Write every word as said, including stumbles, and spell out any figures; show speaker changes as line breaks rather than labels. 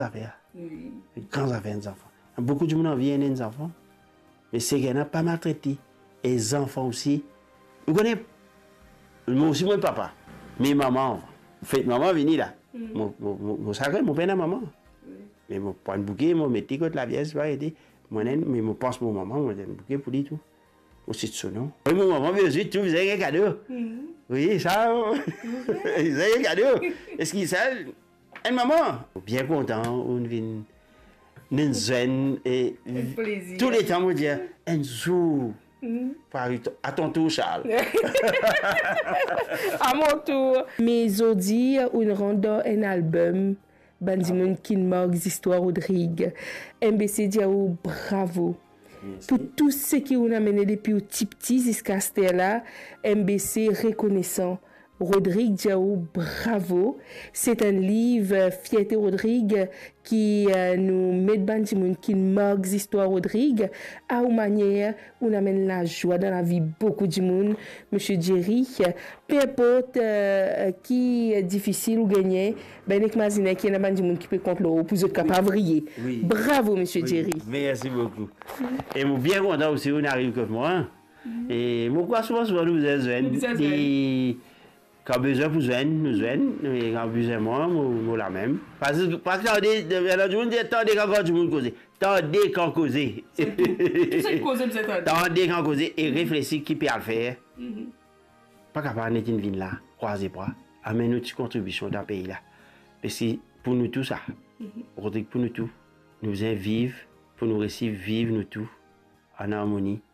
affaires.
Oui.
Grandes affaires, les enfants. Beaucoup de monde viennent des enfants. Mais c'est qu'elle n'a pas maltraité. Et les enfants aussi. Vous connaissez, moi aussi, mon papa. Mais maman, fait maman venir là. Mon, mon, mon sacré, mon père et maman.
Oui.
Mais mon prends un bouquet, mon mettais contre la vieille, c'est pas aider. Moi, mais je pense mon maman, moi, j'ai un bouquet pour lui tout. Aussi de son nom. Oui, mon maman, bien sûr, tu faisais un cadeau. Oui, ça, il faisait un cadeau. Est-ce qu'il sait? Et maman, bien content, on vient. Nous sommes et tous les temps, on dit un jour. À ton tour, Charles.
À mon tour. Mais aujourd'hui, on rend un album. Bandimoun Kinmog, Histoire Rodrigue. M B C Diaou, bravo. Pour tout ce qui on a mené depuis au petit petit jusqu'à ce là, M B C reconnaissant. Rodrigue Diaou, bravo. C'est un livre, Fierté Rodrigue, qui euh, nous met Bandimoun qui marque l'histoire Rodrigue à une manière où on amène la joie dans la vie beaucoup de monde. Monsieur Jerry, peu importe euh, qui est difficile ou gagner, ben il y a qui Bandimoun qui peut contre l'eau pour être capable de briller.
Oui.
Bravo, Monsieur
Oui.
Jerry.
Merci beaucoup. Et je suis bien content aussi, on arrive comme moi. Et moi, souvent, souvent, nous faisons quand besoin pour joindre, nous joindre, et quand besoin moi, moi la même. Parce que, parce que, attendez, tout le monde dit, attendez quand tout le monde cause. Attendez quand causer.
C'est tout. Tout ce cause, vous êtes
attendez quand causer et réfléchir qui peut le faire. Pas capable d'être une ville là, croisez bras, amener notre contribution dans le pays là. Parce que pour nous tous ça, Rodrigue pour nous tous, nous faisons vivre, pour nous réussir vivre nous tous en harmonie.